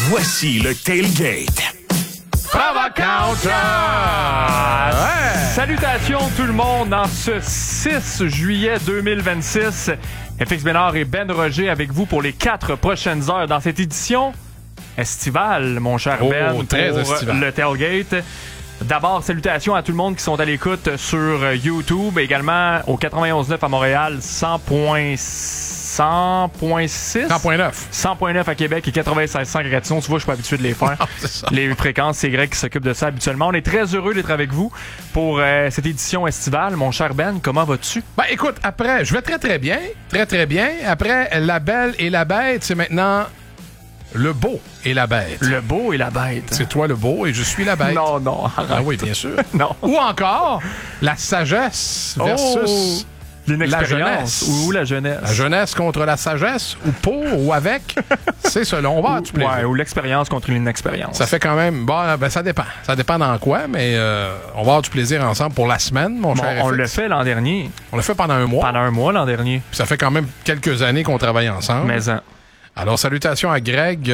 Voici le Tailgate. Bravo Counter! Ouais. Salutations tout le monde en ce 6 juillet 2026. FX Bénard et Ben Roger avec vous pour les 4 prochaines heures dans cette édition estivale, mon cher Ben, très pour estival. le Tailgate. D'abord, salutations à tout le monde qui sont à l'écoute sur YouTube, également au 91.9 à Montréal, 100.6, 100.9. 100.9 à Québec et 96.5 à Gatineau. Tu vois, je suis pas habitué de les faire. C'est ça. Les fréquences, c'est Greg qui s'occupe de ça habituellement. On est très heureux d'être avec vous pour cette édition estivale. Mon cher Ben, comment vas-tu? Ben écoute, après, je vais très très bien. Très très bien. Après, la belle et la bête, c'est maintenant le beau et la bête. Le beau et la bête. C'est toi le beau et je suis la bête. Non, non, arrête. Ah oui, bien sûr. Non. Ou encore, la sagesse versus l'inexpérience la jeunesse. ou la jeunesse. La jeunesse contre la sagesse, ou pour, ou avec. C'est selon. On va avoir du plaisir. Ouais, ou l'expérience contre l'inexpérience. Ça fait quand même... Bon, ben ça dépend. Ça dépend dans quoi, mais on va avoir du plaisir ensemble pour la semaine, mon cher On FX. l'a fait l'an dernier. On l'a fait pendant un mois. Pendant un mois l'an dernier. Puis ça fait quand même quelques années qu'on travaille ensemble. Mais Alors, salutations à Greg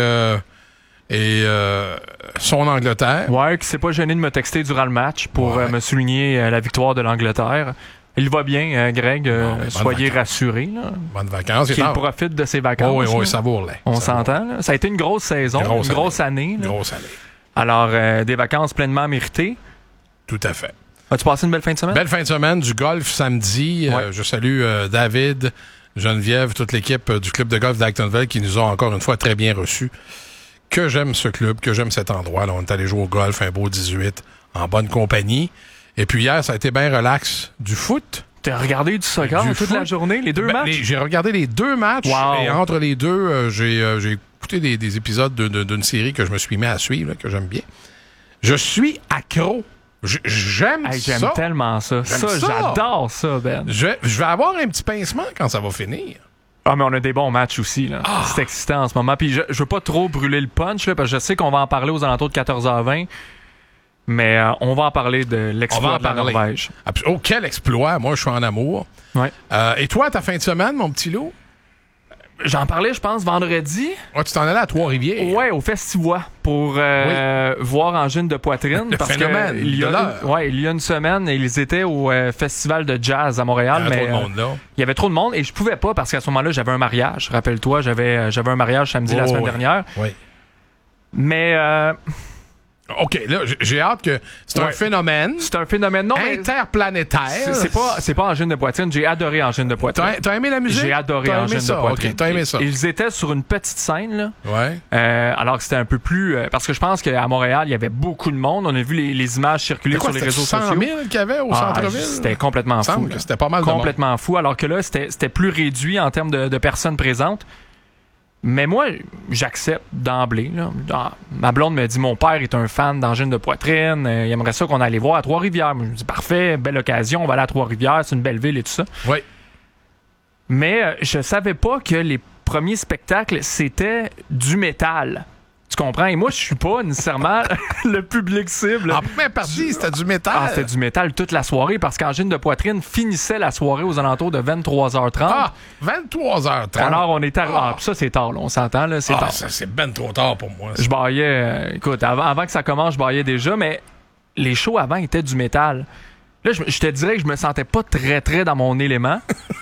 et son Angleterre. ouais, qui s'est pas gêné de me texter durant le match pour Ouais. me souligner la victoire de l'Angleterre. Il va bien, Greg. ben, soyez bonnes rassurés. Là. Bonnes vacances. Qu'il profite de ses vacances. Oh, oui, là. oui, savoure-les. On s'entend. Là. Ça a été une grosse saison, une grosse année. Là. Grosse année. Alors, des vacances pleinement méritées. Tout à fait. As-tu passé une belle fin de semaine? Belle fin de semaine, du golf samedi. Ouais. Je salue David, Geneviève, toute l'équipe du club de golf d'Actonville qui nous ont encore une fois très bien reçus. Que j'aime ce club, que j'aime cet endroit. Là, on est allé jouer au golf, un beau 18, en bonne compagnie. Et puis hier, ça a été bien relax. Du foot. T'as regardé du soccer Du toute foot. la journée, les deux matchs? J'ai regardé les deux matchs. Wow. Et entre les deux, j'ai écouté des épisodes d'une série que je me suis mis à suivre, là, que j'aime bien. Je suis accro. J'aime Hey, j'aime ça. tellement ça. J'aime Ça, ça. j'adore ça, Ben. Je vais avoir un petit pincement quand ça va finir. Ah, mais on a des bons matchs aussi, là. C'est excitant en ce moment. Puis je veux pas trop brûler le punch, là, parce que je sais qu'on va en parler aux alentours de 14h20. Mais on va en parler de l'exploit de la Norvège. Oh, quel exploit! Moi, je suis en amour. Ouais. Et toi, ta fin de semaine, mon petit loup? J'en parlais, je pense, vendredi. Ouais, tu t'en allais à Trois-Rivières. Ouais, au Festivois pour voir Angine de poitrine. Le parce phénomène que il y a une semaine, ils étaient au festival de jazz à Montréal. Il y avait mais trop de monde, là. il y avait trop de monde et je pouvais pas parce qu'à ce moment-là, j'avais un mariage. Rappelle-toi, j'avais un mariage samedi la semaine dernière. Oui. Mais OK, là, j'ai hâte que... C'est un phénomène c'est un phénomène non mais interplanétaire. c'est pas Angine de poitrine. J'ai adoré Angine de poitrine. T'as aimé la musique? J'ai adoré T'as aimé Angine ça? de poitrine. OK, t'as aimé ça. Ils étaient sur une petite scène, là. Ouais. Alors que c'était un peu plus... parce que je pense qu'à Montréal, il y avait beaucoup de monde. On a vu les images circuler sur les réseaux sociaux. 100 000 qu'il y avait au centre-ville? C'était complètement Il me fou. semble que c'était pas mal de monde. Complètement fou. Alors que là, c'était plus réduit en termes de personnes présentes. Mais moi, j'accepte d'emblée. Là. Ma blonde me dit mon père est un fan d'Angine de poitrine. Il aimerait ça qu'on allait voir à Trois-Rivières. Moi, je me dis parfait, belle occasion, on va aller à Trois-Rivières, c'est une belle ville et tout ça. Oui. Mais je savais pas que les premiers spectacles, c'était du métal. Tu comprends? Et moi, je suis pas nécessairement le public cible. En première partie, c'était du métal. Ah, c'était du métal toute la soirée parce qu'Angine de poitrine finissait la soirée aux alentours de 23h30. Ah, 23h30. Alors, on était... puis ça, c'est tard, là, on s'entend, là, c'est tard. Ça, c'est ben trop tard pour moi. Je baillais... écoute, avant que ça commence, je baillais déjà, mais les shows avant étaient du métal. Là, je te dirais que je me sentais pas très, très dans mon élément.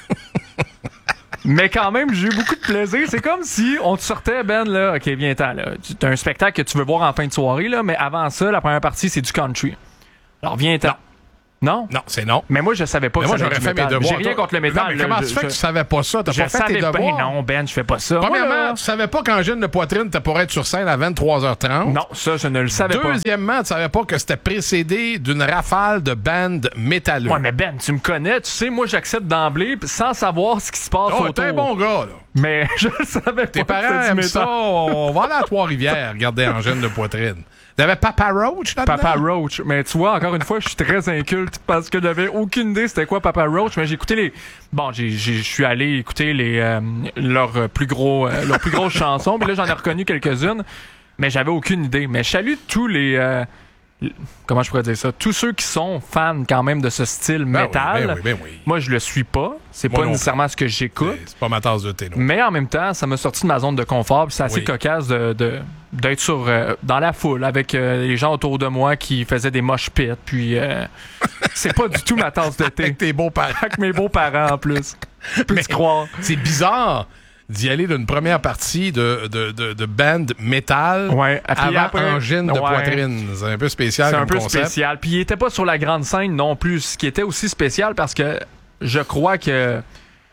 Mais quand même, j'ai eu beaucoup de plaisir. C'est comme si on te sortait, Ben, là, OK, viens-t'en, là. T'as un spectacle que tu veux voir en fin de soirée, là, mais avant ça, la première partie, c'est du country. Alors, viens-t'en. Non? Non, c'est non. Mais moi, je savais pas Mais que moi, ça j'aurais allait être fait du mes métal. devoirs. J'ai rien contre le métal. Non, mais là. comment tu fais que tu savais pas ça? T'as pas fait tes devoirs? Non, Ben, je fais pas ça. Premièrement, Moi, là, tu savais pas qu'Angine de poitrine, t'as pour être sur scène à 23h30. non, ça, je ne le savais pas. Deuxièmement, tu savais pas que c'était précédé d'une rafale de bandes métalleux. Ouais, mais Ben, tu me connais, tu sais, moi, j'accepte d'emblée sans savoir ce qui se passe Oh, autour. t'es un bon gars, là. Mais je le savais Tes pas. parents que c'était aiment du ça. métal. On va aller à Trois-Rivières regarder Angine de poitrine. T'avais Papa Roach là-dedans? Papa Roach. Mais tu vois, encore une fois, je suis très inculte parce que j'avais aucune idée c'était quoi Papa Roach, mais j'ai écouté les... Bon, je suis allé écouter leurs plus grosses chansons, mais là, j'en ai reconnu quelques-unes, mais j'avais aucune idée. Mais je salue tous les comment je pourrais dire ça? Tous ceux qui sont fans quand même de ce style métal, moi, je le suis pas. C'est pas nécessairement ce que j'écoute. C'est pas ma tasse de thé, non. Mais en même temps, ça m'a sorti de ma zone de confort. C'est assez cocasse d'être dans la foule avec les gens autour de moi qui faisaient des mosh pits. Puis, c'est pas du tout ma tasse de thé. Avec tes beaux-parents. Avec mes beaux-parents, en plus. Peux-tu croire? C'est bizarre d'y aller d'une première partie de band métal avant Angine de poitrine. C'est un peu spécial comme concept. C'est un peu spécial. Puis il était pas sur la grande scène non plus. Ce qui était aussi spécial parce que je crois que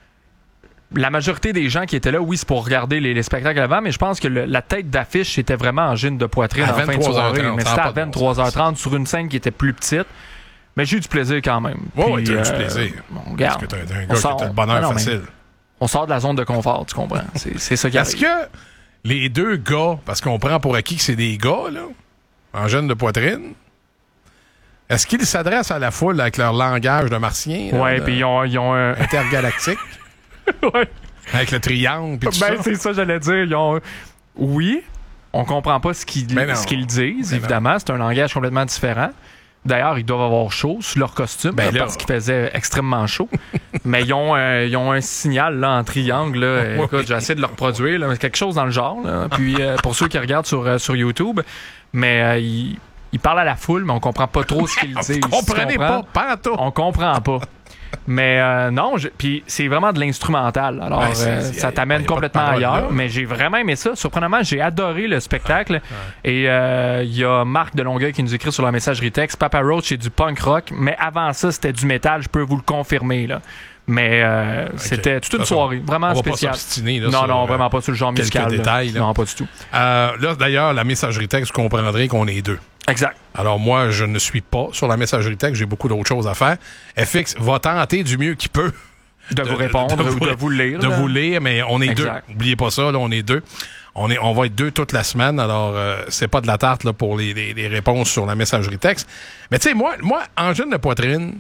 la majorité des gens qui étaient là, oui, c'est pour regarder les spectacles avant, mais je pense que la tête d'affiche était vraiment Angine de poitrine en fin de soirée. Mais c'était à 23h30 sur une scène qui était plus petite. Mais j'ai eu du plaisir quand même. Oui, tu as eu du plaisir. Parce que t'es un gars qui a le bonheur facile. On sort de la zone de confort, tu comprends? C'est ça qui arrive. Est-ce que les deux gars, parce qu'on prend pour acquis que c'est des gars, là, en jeune de poitrine, est-ce qu'ils s'adressent à la foule avec leur langage de martien? Oui, puis ils ont un... intergalactique? Ouais. Avec le triangle, puis tout ça? C'est ça, j'allais dire. Oui, on comprend pas ce qu'ils disent, évidemment. C'est un langage complètement différent. D'ailleurs, ils doivent avoir chaud sur leur costume parce qu'il faisait extrêmement chaud. Mais ils ont un signal là, en triangle. Là. Écoute, j'ai essayé de le reproduire. Là, quelque chose dans le genre. Là. Puis pour ceux qui regardent sur YouTube, mais ils parlent à la foule, mais on comprend pas trop ce qu'ils disent. Vous comprenez pas tout. On comprend pas. Mais non, puis c'est vraiment de l'instrumental. Alors, ça t'amène complètement ailleurs. Mais j'ai vraiment aimé ça. Surprenamment, j'ai adoré le spectacle. Et il y a Marc de Longueuil qui nous écrit sur la messagerie texte. Papa Roach, c'est du punk rock. Mais avant ça, c'était du métal. Je peux vous le confirmer, là. Mais c'était toute une soirée vraiment spéciale. Non, vraiment pas sur le genre musical. Détails, non, pas du tout. Là, d'ailleurs, la messagerie texte, vous comprendrez qu'on est deux. Exact. Alors moi, je ne suis pas sur la messagerie texte. J'ai beaucoup d'autres choses à faire. FX va tenter du mieux qu'il peut de vous répondre ou de vous lire. De vous lire, mais on est deux. N'oubliez pas ça, là, on est deux. On va être deux toute la semaine. Alors, c'est pas de la tarte là, pour les réponses sur la messagerie texte. Mais tu sais, moi, Angine de poitrine,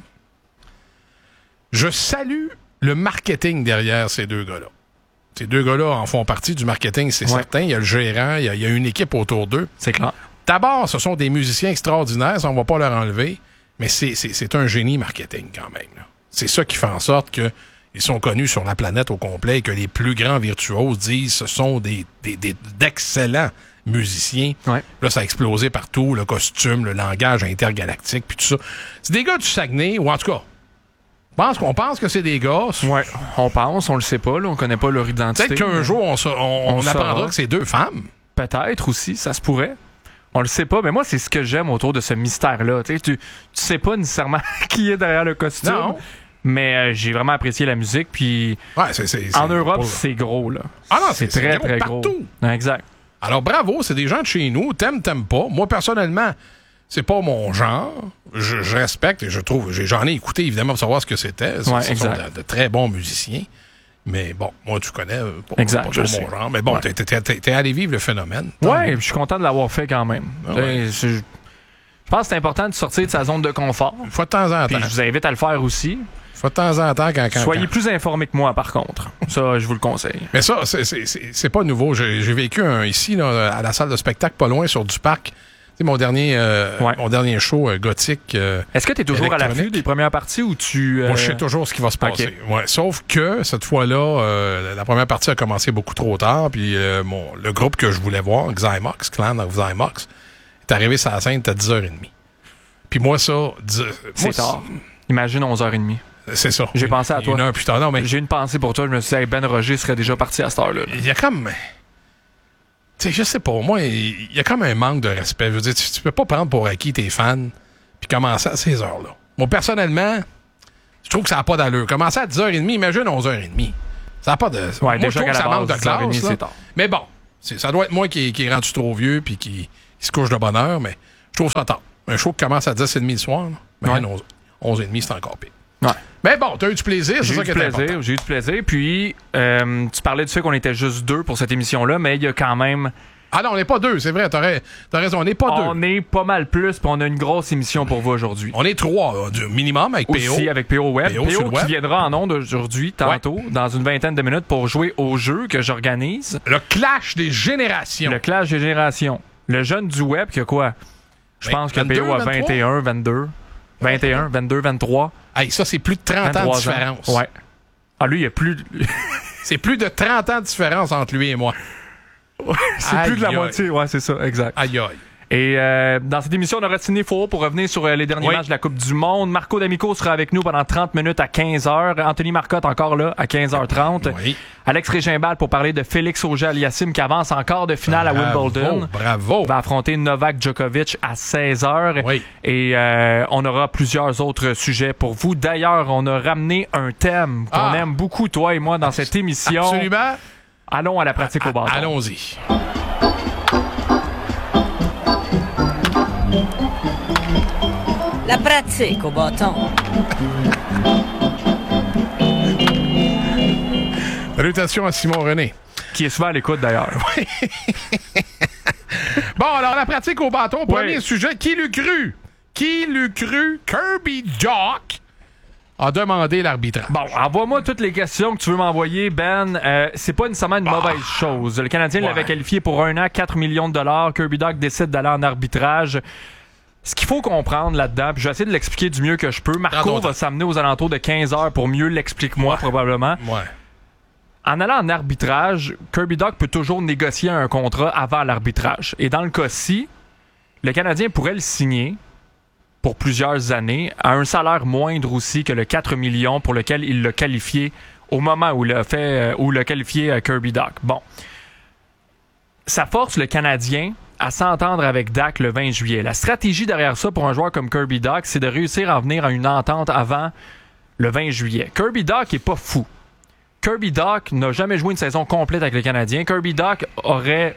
je salue le marketing derrière ces deux gars-là. Ces deux gars-là en font partie du marketing, c'est certain. Il y a le gérant, il y a une équipe autour d'eux. C'est clair. D'abord, ce sont des musiciens extraordinaires, ça, on va pas leur enlever, mais c'est un génie marketing quand même. Là. C'est ça qui fait en sorte qu'ils sont connus sur la planète au complet et que les plus grands virtuoses disent ce sont d'excellents musiciens. Ouais. Là, ça a explosé partout, le costume, le langage intergalactique, puis tout ça. C'est des gars du Saguenay, ou en tout cas, on pense que c'est des gars. Ouais, on le sait pas, là, on connaît pas leur identité. Peut-être qu'un jour, on apprendra que c'est deux femmes. Peut-être aussi, ça se pourrait. On le sait pas, mais moi, c'est ce que j'aime autour de ce mystère-là. Tu sais pas nécessairement qui est derrière le costume. Non. Mais j'ai vraiment apprécié la musique. Puis en Europe, c'est gros. Là. Ah non, c'est très, gros très partout. Gros. Exact. Alors bravo, c'est des gens de chez nous. T'aimes pas. Moi, personnellement, c'est pas mon genre. Je respecte et je trouve. J'en ai écouté, évidemment, pour savoir ce que c'était. Ce sont de très bons musiciens. Mais bon, moi, tu connais pas mon genre. Mais bon, t'es allé vivre le phénomène. Ouais, je suis content de l'avoir fait quand même. Je pense que c'est important de sortir de sa zone de confort. Une fois de temps en temps. Puis je vous invite à le faire aussi. Une fois de temps en temps. Soyez plus informés que moi, par contre. Ça, je vous le conseille. Mais ça, c'est pas nouveau. J'ai vécu ici, là, à la salle de spectacle, pas loin, sur du parc. Mon dernier show gothique. Est-ce que tu es toujours à l'affût des premières parties ou tu. Moi, je sais toujours ce qui va se passer. Okay. Ouais, sauf que cette fois-là, la première partie a commencé beaucoup trop tard. Puis le groupe que je voulais voir, Xymox, Clan of Xymox, est arrivé sur la scène à 10h30. Puis moi, ça. C'est tard. Imagine 11h30. C'est ça. J'ai pensé à toi. Une heure plus tard. Non, mais... J'ai une pensée pour toi. Je me suis dit, Ben Roger serait déjà parti à cette heure-là. Il y a comme. Tu sais, je sais pas, moi, il y a comme un manque de respect. Je veux dire, tu peux pas prendre pour acquis tes fans puis commencer à ces heures-là. Moi, personnellement, je trouve que ça n'a pas d'allure. Commencer à 10h30, imagine 11h30. Ça n'a pas de... Ouais, moi, je déjà trouve que ça manque de classe. C'est tard. Mais bon, ça doit être moi qui est rendu trop vieux puis qui se couche de bonne heure, mais je trouve ça tard. Un show qui commence à 10h30 le soir, là, 11h30, c'est encore pire. Ouais. Mais bon, t'as eu du plaisir, c'est ça qui est important. J'ai eu du plaisir. Puis, tu parlais du fait qu'on était juste deux pour cette émission-là, mais il y a quand même... Ah non, on n'est pas deux, c'est vrai, t'as raison, on n'est pas deux. On est pas mal plus, puis on a une grosse émission pour vous aujourd'hui. On est trois, du minimum, avec PO. Aussi avec PO Web. PO qui viendra en ondes aujourd'hui, tantôt, dans une vingtaine de minutes, pour jouer au jeu que j'organise. Le Clash des générations. Le Clash des générations. Le jeune du Web qui a quoi? Je pense que PO a 21, 22. 21, 22, 23. Hey, ça, c'est plus de 30 ans de différence. Ouais. Ah, lui, il y a plus... C'est plus de 30 ans de différence entre lui et moi. C'est plus de la moitié. Ouais, c'est ça, exact. Aïe, aïe. Et dans cette émission, on aura Sidney Faux pour revenir sur les derniers matchs de la Coupe du Monde. Marco D'Amico sera avec nous pendant 30 minutes à 15h. Anthony Marcotte encore là à 15h30. Oui. Alex Régimbal pour parler de Félix Auger-Aliassime qui avance en quart de finale à Wimbledon. Bravo. Il va affronter Novak Djokovic à 16h. Oui. Et on aura plusieurs autres sujets pour vous. D'ailleurs, on a ramené un thème qu'on aime beaucoup, toi et moi, dans cette émission. Absolument. Allons à la pratique au bâton. Allons-y. La pratique au bâton. Salutations à Simon René. Qui est souvent à l'écoute d'ailleurs. Bon, alors la pratique au bâton, premier sujet. Qui l'eût cru? Qui l'eût cru? Kirby Dach a demandé l'arbitrage. Bon, envoie-moi toutes les questions que tu veux m'envoyer, Ben. C'est pas nécessairement une mauvaise chose. Le Canadien l'avait qualifié pour 1 an, 4 millions de dollars. Kirby Dach décide d'aller en arbitrage. Ce qu'il faut comprendre là-dedans, puis je vais essayer de l'expliquer du mieux que je peux. Marco va s'amener aux alentours de 15 heures pour mieux l'expliquer-moi, probablement. Ouais. En allant en arbitrage, Kirby Dach peut toujours négocier un contrat avant l'arbitrage. Et dans le cas-ci, le Canadien pourrait le signer pour plusieurs années à un salaire moindre aussi que le 4 millions pour lequel il l'a qualifié au moment où il l'a qualifié Kirby Dach. Bon. Ça force le Canadien à s'entendre avec Dach le 20 juillet. La stratégie derrière ça pour un joueur comme Kirby Dach, c'est de réussir à venir à une entente avant le 20 juillet. Kirby Dach est pas fou. Kirby Dach n'a jamais joué une saison complète avec le Canadien. Kirby Dach aurait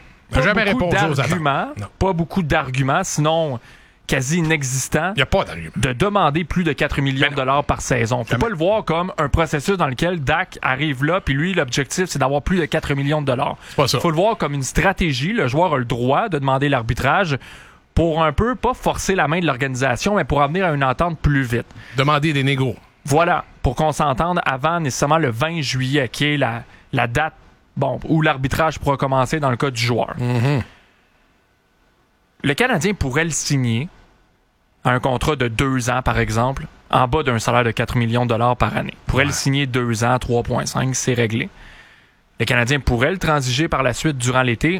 pas beaucoup d'arguments, sinon quasi inexistant. Il n'y a pas d'argument. De demander plus de 4 millions de dollars par saison. Faut pas le voir comme un processus dans lequel Dach arrive là, puis lui, l'objectif, c'est d'avoir plus de 4 millions de dollars. C'est pas ça. Faut le voir comme une stratégie. Le joueur a le droit de demander l'arbitrage pour un peu, pas forcer la main de l'organisation, mais pour amener à une entente plus vite. Demander des négos. Voilà, pour qu'on s'entende avant nécessairement le 20 juillet, qui est la date où l'arbitrage pourra commencer dans le cas du joueur. Mm-hmm. Le Canadien pourrait le signer à un contrat de 2 ans, par exemple, en bas d'un salaire de 4 millions de dollars par année. Pourrait le signer 2 ans, 3,5, c'est réglé. Le Canadien pourrait le transiger par la suite durant l'été.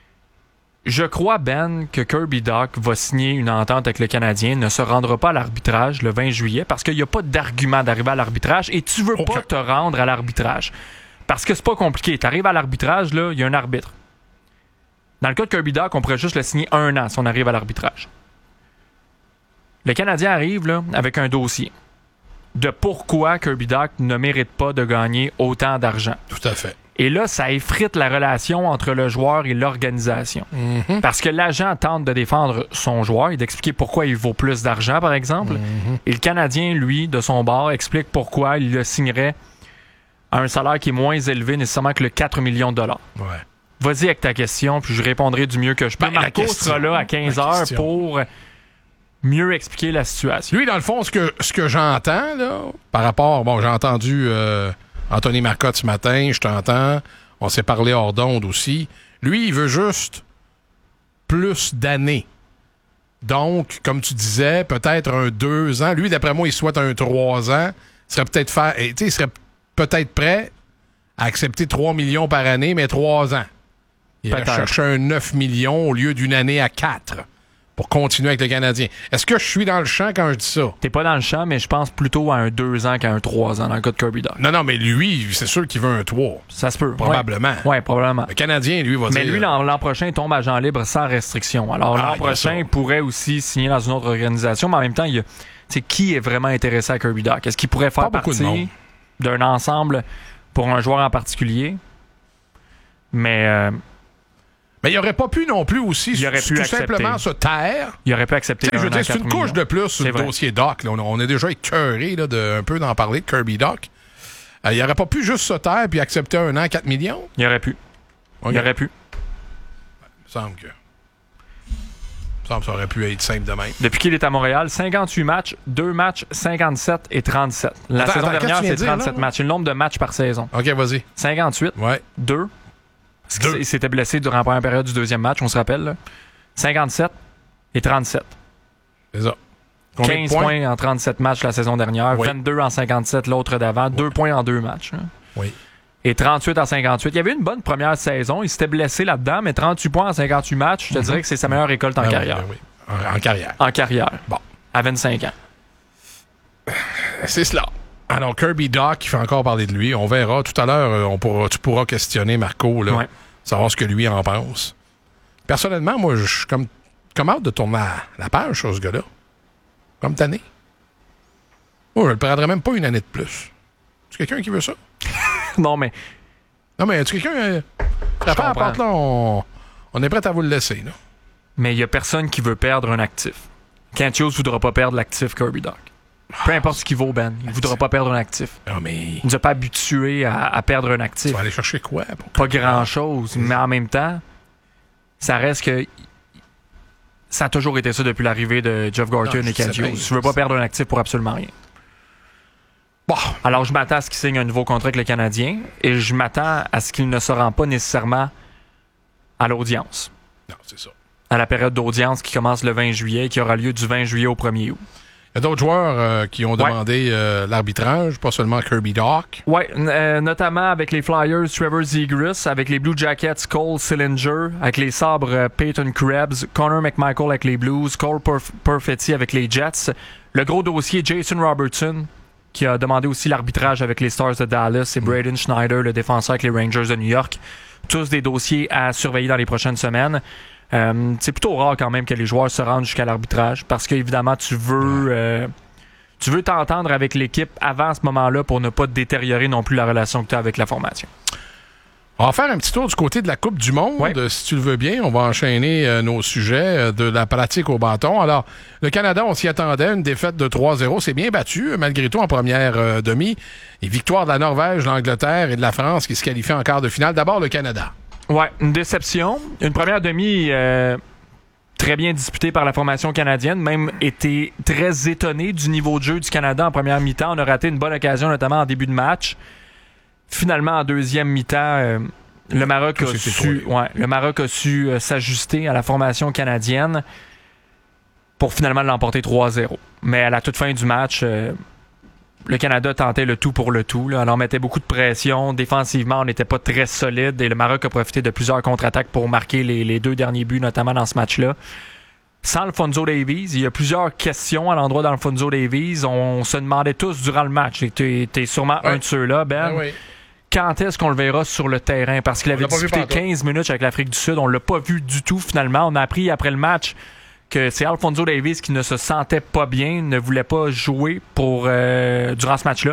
Je crois, Ben, que Kirby Dach va signer une entente avec le Canadien, ne se rendra pas à l'arbitrage le 20 juillet parce qu'il n'y a pas d'argument d'arriver à l'arbitrage et tu veux pas te rendre à l'arbitrage. Parce que c'est pas compliqué. Tu arrives à l'arbitrage, là, il y a un arbitre. Dans le cas de Kirby Dach, on pourrait juste le signer 1 an si on arrive à l'arbitrage. Le Canadien arrive là, avec un dossier de pourquoi Kirby Dach ne mérite pas de gagner autant d'argent. Tout à fait. Et là, ça effrite la relation entre le joueur et l'organisation. Mm-hmm. Parce que l'agent tente de défendre son joueur et d'expliquer pourquoi il vaut plus d'argent, par exemple. Mm-hmm. Et le Canadien, lui, de son bord, explique pourquoi il le signerait à un salaire qui est moins élevé nécessairement que le 4 millions de dollars. Ouais. Vas-y avec ta question, puis je répondrai du mieux que je peux. Marco sera là à 15h pour mieux expliquer la situation. Lui, dans le fond, ce que j'entends, là, par rapport... Bon, j'ai entendu Anthony Marcotte ce matin, je t'entends. On s'est parlé hors d'onde aussi. Lui, il veut juste plus d'années. Donc, comme tu disais, peut-être un 2 ans. Lui, d'après moi, il souhaite un 3 ans. Il serait peut-être prêt à accepter 3 millions par année, mais 3 ans. Il va chercher un 9 millions au lieu d'une année à 4 pour continuer avec le Canadien. Est-ce que je suis dans le champ quand je dis ça? T'es pas dans le champ, mais je pense plutôt à un 2 ans qu'à un 3 ans dans le cas de Kirby Dach. Non, mais lui, c'est sûr qu'il veut un 3. Ça se peut. Probablement. Oui, probablement. Le Canadien, lui, va dire... Mais lui, l'an prochain, il tombe agent libre sans restriction. Alors, l'an prochain, il pourrait aussi signer dans une autre organisation, mais en même temps, qui est vraiment intéressé à Kirby Dach? Est-ce qu'il pourrait faire partie d'un ensemble pour un joueur en particulier? Mais il n'aurait pas pu non plus aussi tout simplement se taire. Il aurait pu accepter. Je veux dire, c'est une couche de plus sur le dossier Dach. Là. On est déjà écœuré un peu d'en parler de Kirby Dach. Il n'aurait pas pu juste se taire puis accepter 1 an, 4 millions? Il aurait pu. Okay. Il aurait pu. Il me semble que ça aurait pu être simple de même. Depuis qu'il est à Montréal, 58 matchs, 2 matchs, 57 et 37. La saison dernière, c'est 37 matchs. C'est le nombre de matchs par saison. OK, vas-y. 58, 2. Il s'était blessé durant la première période du deuxième match, on se rappelle. Là. 57 et 37. C'est ça. Combien 15 de points en 37 matchs la saison dernière, Oui. 22 en 57 l'autre d'avant, 2 points en 2 matchs. Hein. Oui. Et 38 en 58. Il y avait une bonne première saison. Il s'était blessé là-dedans, mais 38 points en 58 matchs, je te dirais que c'est sa meilleure récolte en carrière. Oui. En carrière. En carrière. Bon. À 25 ans. C'est cela. Alors, Kirby Dach, qui fait encore parler de lui. On verra. Tout à l'heure, tu pourras questionner Marco, là, savoir ce que lui en pense. Personnellement, moi, je suis comme hâte de tourner la page sur ce gars-là. Comme tanné. Moi, je ne le prendrais même pas une année de plus. C'est quelqu'un qui veut ça? Non, mais tu quelqu'un... la porte, là, on est prêt à vous le laisser, là. Mais il n'y a personne qui veut perdre un actif. Kent Hughes ne voudra pas perdre l'actif Kirby Dach. Peu importe ce qu'il vaut, Ben. Il ne voudra pas perdre un actif. Non, mais... Il ne nous a pas habitués à perdre un actif. Tu vas aller chercher quoi? Pas grand-chose. Mais en même temps, ça reste que... Ça a toujours été ça depuis l'arrivée de Jeff Gorton et Kent Hughes. Je veux pas perdre un actif pour absolument rien. Bon. Alors, je m'attends à ce qu'il signe un nouveau contrat avec le Canadien et je m'attends à ce qu'il ne se rend pas nécessairement à l'audience. Non, c'est ça. À la période d'audience qui commence le 20 juillet et qui aura lieu du 20 juillet au 1er août. Il y a d'autres joueurs qui ont demandé l'arbitrage, pas seulement Kirby Dach. Oui, notamment avec les Flyers, Trevor Zegras, avec les Blue Jackets, Cole Sillinger, avec les Sabres, Peyton Krebs, Connor McMichael avec les Blues, Cole Perfetti avec les Jets. Le gros dossier, Jason Robertson, qui a demandé aussi l'arbitrage avec les Stars de Dallas, et Braden Schneider, le défenseur avec les Rangers de New York. Tous des dossiers à surveiller dans les prochaines semaines. C'est plutôt rare quand même que les joueurs se rendent jusqu'à l'arbitrage parce qu'évidemment tu veux t'entendre avec l'équipe avant ce moment-là pour ne pas détériorer non plus la relation que tu as avec la formation. On va faire un petit tour du côté de la Coupe du Monde, si tu le veux bien. On va enchaîner nos sujets de la pratique au bâton. Alors, le Canada, on s'y attendait, une défaite de 3-0. C'est bien battu, malgré tout, en première demi. Et victoire de la Norvège, l'Angleterre et de la France qui se qualifient en quart de finale. D'abord, le Canada. Ouais, une déception. Une première demi très bien disputée par la formation canadienne. Même été très étonné du niveau de jeu du Canada en première mi-temps. On a raté une bonne occasion, notamment en début de match. Finalement, en deuxième mi-temps, le Maroc a su s'ajuster à la formation canadienne pour finalement l'emporter 3-0. Mais à la toute fin du match, le Canada tentait le tout pour le tout. Là. On leur mettait beaucoup de pression. Défensivement, on n'était pas très solide. Et le Maroc a profité de plusieurs contre-attaques pour marquer les 2 derniers buts, notamment dans ce match-là. Sans Alphonso Davies, il y a plusieurs questions à l'endroit d'Alphonso Davies. On se demandait tous durant le match. Tu es sûrement un de ceux-là, Ben. Oui. Quand est-ce qu'on le verra sur le terrain? Parce qu'il avait disputé 15 minutes avec l'Afrique du Sud. On ne l'a pas vu du tout, finalement. On a appris après le match que c'est Alphonso Davies qui ne se sentait pas bien, ne voulait pas jouer durant ce match-là.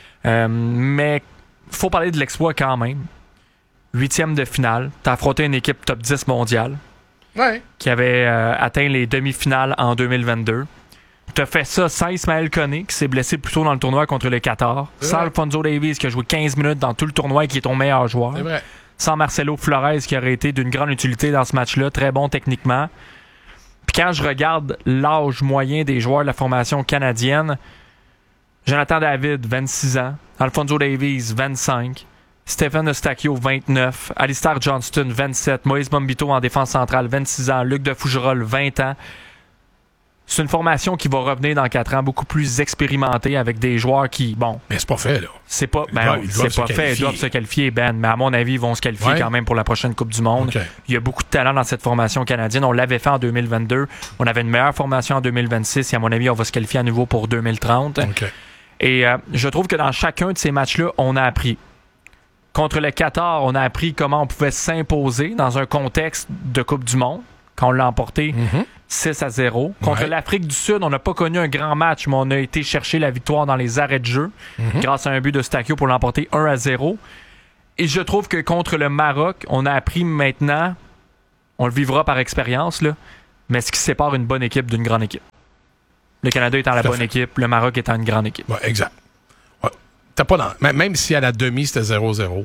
Mais il faut parler de l'exploit quand même. 8e de finale. Tu as affronté une équipe top 10 mondiale qui avait atteint les demi-finales en 2022. Tu as fait ça sans Ismaël Koné, qui s'est blessé plus tôt dans le tournoi contre le Qatar. Sans Alphonso Davies, qui a joué 15 minutes dans tout le tournoi et qui est ton meilleur joueur. C'est vrai. Sans Marcelo Flores, qui aurait été d'une grande utilité dans ce match-là, très bon techniquement. Puis quand je regarde l'âge moyen des joueurs de la formation canadienne, Jonathan David, 26 ans. Alphonso Davies, 25. Stephen Eustáquio, 29. Alistair Johnston, 27. Moïse Bombito en défense centrale, 26 ans. Luc de Fougerolles, 20 ans. C'est une formation qui va revenir dans 4 ans, beaucoup plus expérimentée avec des joueurs qui, bon... Mais c'est pas fait, là. C'est pas fait. Ils doivent se qualifier, Ben. Mais à mon avis, ils vont se qualifier quand même pour la prochaine Coupe du Monde. Okay. Il y a beaucoup de talent dans cette formation canadienne. On l'avait fait en 2022. On avait une meilleure formation en 2026. Et à mon avis, on va se qualifier à nouveau pour 2030. Okay. Et je trouve que dans chacun de ces matchs-là, on a appris. Contre le Qatar, on a appris comment on pouvait s'imposer dans un contexte de Coupe du Monde, quand on l'a emporté 6-0. Contre l'Afrique du Sud, on n'a pas connu un grand match, mais on a été chercher la victoire dans les arrêts de jeu grâce à un but de Eustáquio pour l'emporter 1-0. Et je trouve que contre le Maroc, on a appris maintenant, on le vivra par expérience, là, mais ce qui sépare une bonne équipe d'une grande équipe. Le Canada étant la bonne équipe, le Maroc étant une grande équipe. Ouais, exact. Ouais. T'as pas même si à la demi, c'était 0-0.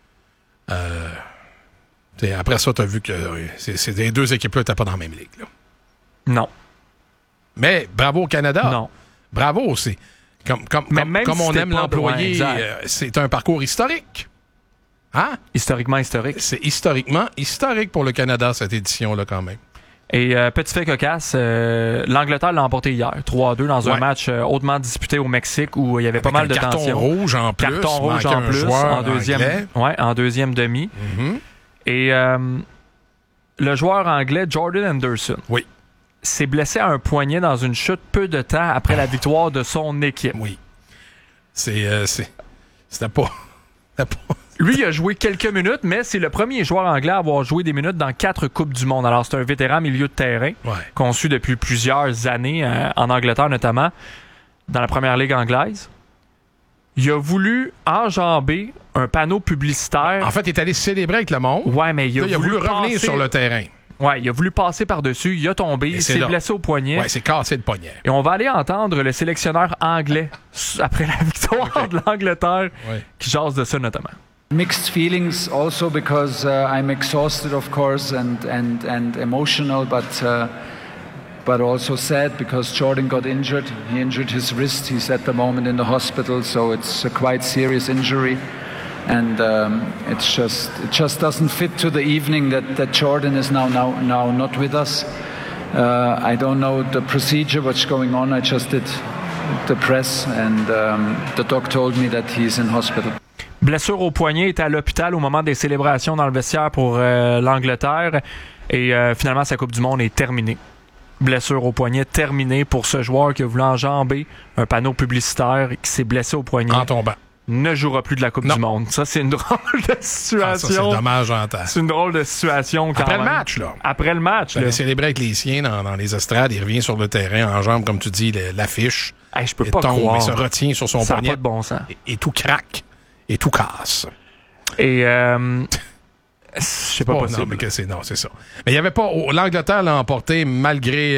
Après ça, t'as vu que c'est les deux équipes-là n'étaient pas dans la même ligue. Là. Non. Mais bravo au Canada. Non. Bravo, c'est comme on aime l'employer, c'est un parcours historique. Hein? Historiquement historique. C'est historiquement historique pour le Canada, cette édition-là, quand même. Et petit fait cocasse, l'Angleterre l'a emporté hier, 3-2 dans un match hautement disputé au Mexique où il y avait pas mal de tension. Carton rouge en plus, en deuxième demi. Mm-hmm. Et le joueur anglais Jordan Henderson s'est blessé à un poignet dans une chute peu de temps après la victoire de son équipe. Oui. C'était pas... Lui, il a joué quelques minutes, mais c'est le premier joueur anglais à avoir joué des minutes dans 4 Coupes du Monde. Alors, c'est un vétéran milieu de terrain, conçu depuis plusieurs années, en Angleterre notamment, dans la première ligue anglaise. Il a voulu enjamber un panneau publicitaire. En fait, il est allé célébrer avec le monde. Ouais, mais il a voulu revenir sur le terrain. Ouais, il a voulu passer par-dessus, il a tombé, il s'est blessé au poignet. Ouais, c'est cassé le poignet. Et on va aller entendre le sélectionneur anglais après la victoire de l'Angleterre qui jase de ça notamment. Mixed feelings also because I'm exhausted, of course, and emotional, but also sad because Jordan got injured. He injured his wrist. He's at the moment in the hospital, so it's a quite serious injury. And it just doesn't fit to the evening that Jordan is now not with us. I don't know the procedure, what's going on. I just did the press, and the doc told me that he's in hospital. Blessure au poignet, était à l'hôpital au moment des célébrations dans le vestiaire pour l'Angleterre. Et finalement, sa Coupe du Monde est terminée. Blessure au poignet terminée pour ce joueur qui a voulu enjamber un panneau publicitaire et qui s'est blessé au poignet. En tombant. Ne jouera plus de la Coupe du Monde. Ça, c'est une drôle de situation. Ça, c'est dommage en temps. C'est une drôle de situation. Après le match, là. Après le match, il a célébré avec les siens dans les estrades. Il revient sur le terrain, enjambe, comme tu dis, l'affiche. Hey, je peux pas croire. Il se retient sur son poignet. Ça n'a pas de bon sens. Et tout craque. Et tout casse. Et c'est pas possible. Non, c'est ça. Mais il y avait pas... L'Angleterre l'a emporté malgré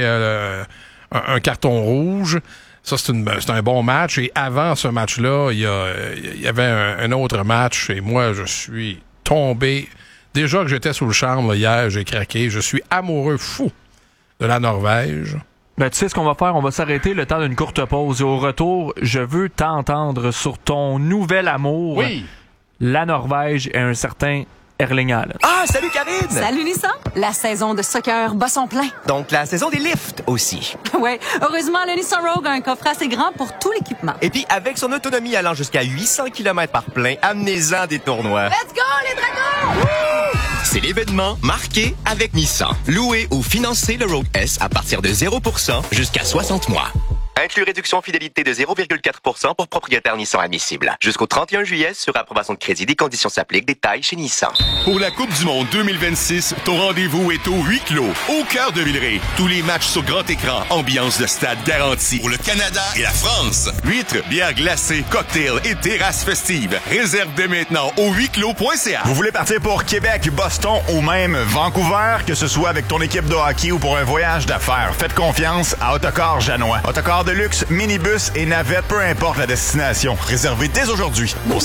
un carton rouge. Ça, c'est un bon match. Et avant ce match-là, il y avait un autre match. Et moi, je suis tombé. Déjà que j'étais sous le charme là, hier, j'ai craqué. Je suis amoureux fou de la Norvège. Ben, tu sais ce qu'on va faire? On va s'arrêter le temps d'une courte pause. Et au retour, je veux t'entendre sur ton nouvel amour. Oui. La Norvège et un certain Erling Haaland. Ah, salut Karine! Salut Nissan! La saison de soccer bat son plein. Donc la saison des lifts aussi. Ouais, heureusement, le Nissan Rogue a un coffre assez grand pour tout l'équipement. Et puis avec son autonomie allant jusqu'à 800 km par plein, amenez-en des tournois. Let's go les dragons! Woo! C'est l'événement marqué avec Nissan. Louez ou financez le Rogue S à partir de 0% jusqu'à 60 mois. Inclus réduction fidélité de 0,4% pour propriétaire Nissan admissible. Jusqu'au 31 juillet, sur approbation de crédit, des conditions s'appliquent. Détails chez Nissan. Pour la Coupe du Monde 2026, ton rendez-vous est au huis clos, au cœur de Villeray. Tous les matchs sur grand écran, ambiance de stade garantie. Pour le Canada et la France, huîtres, bières glacées, cocktails et terrasses festives. Réserve dès maintenant au huisclos.ca. Vous voulez partir pour Québec, Boston ou même Vancouver, que ce soit avec ton équipe de hockey ou pour un voyage d'affaires, faites confiance à Autocar Janois. Autocar de luxe, minibus et navette, peu importe la destination. Réservez dès aujourd'hui au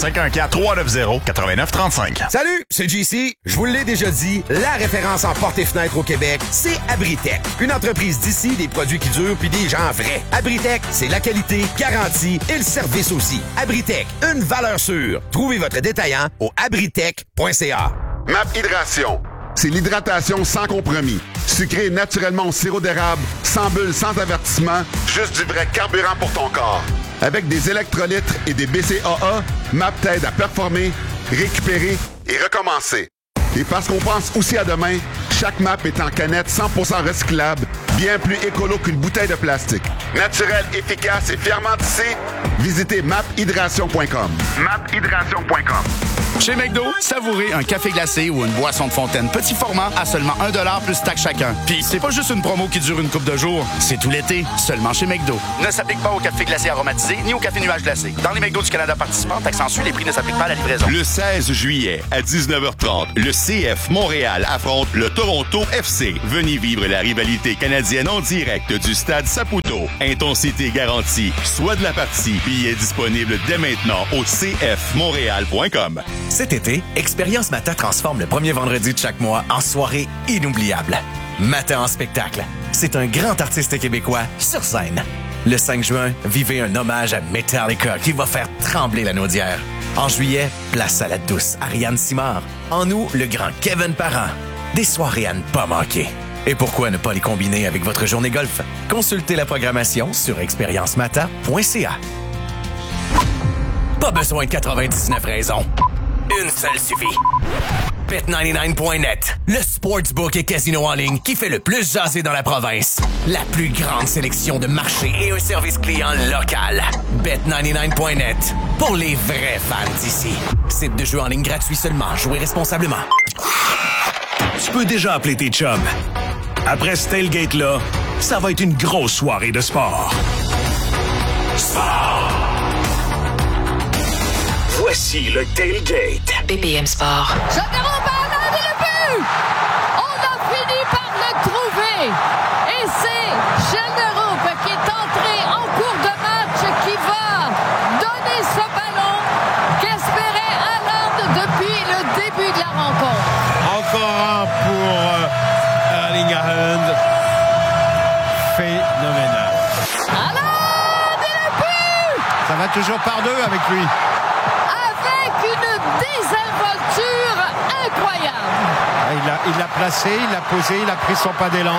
514-390-8935. Salut, c'est JC. Je vous l'ai déjà dit, la référence en portes et fenêtres au Québec, c'est Abritech. Une entreprise d'ici, des produits qui durent puis des gens vrais. Abritech, c'est la qualité, garantie et le service aussi. Abritech, une valeur sûre. Trouvez votre détaillant au abritech.ca. MAP Hydration. C'est l'hydratation sans compromis. Sucré naturellement au sirop d'érable, sans bulles, sans avertissement, juste du vrai carburant pour ton corps. Avec des électrolytes et des BCAA, MAP t'aide à performer, récupérer et recommencer. Et parce qu'on pense aussi à demain, chaque MAP est en canette 100% recyclable, bien plus écolo qu'une bouteille de plastique. Naturel, efficace et fièrement tissé, visitez maphydration.com. maphydration.com. Chez McDo, savourez un café glacé ou une boisson de fontaine petit format à seulement 1$ plus taxe chacun. Puis c'est pas juste une promo qui dure une couple de jours, c'est tout l'été, seulement chez McDo. Ne s'applique pas au café glacé aromatisé ni au café nuage glacé. Dans les McDo du Canada participants, taxe en sus, les prix ne s'appliquent pas à la livraison. Le 16 juillet à 19h30, le CF Montréal affronte le Toronto FC. Venez vivre la rivalité canadienne en direct du stade Saputo. Intensité garantie. Soit de la partie. Billets disponibles dès maintenant au cfmontréal.com. Cet été, Expérience Matin transforme le premier vendredi de chaque mois en soirée inoubliable. Matin en spectacle. C'est un grand artiste québécois sur scène. Le 5 juin, vivez un hommage à Metallica qui va faire trembler la Naudière. En juillet, place à la douce Ariane Simard. En août, le grand Kevin Parent. Des soirées à ne pas manquer. Et pourquoi ne pas les combiner avec votre journée golf? Consultez la programmation sur expériencemata.ca. Pas besoin de 99 raisons. Une seule suffit. Bet99.net, le sportsbook et casino en ligne qui fait le plus jaser dans la province. La plus grande sélection de marchés et un service client local. Bet99.net, pour les vrais fans d'ici. Site de jeu en ligne gratuit seulement. Jouez responsablement. Tu peux déjà appeler tes chums. Après ce tailgate-là, ça va être une grosse soirée de sport. Sport! Voici le tailgate. BPM Sport. Châteauroux par l'un et le but! On a fini par le trouver! Et c'est Châteauroux qui est entré en cours de match qui va donner ce ballon qu'espérait Haaland depuis le début de la rencontre. Encore un pour Erling Haaland. Phénoménal. Haaland et le but! Ça va toujours par deux avec lui. Une désinvolture incroyable. Il l'a placé, il l'a posé, il a pris son pas d'élan.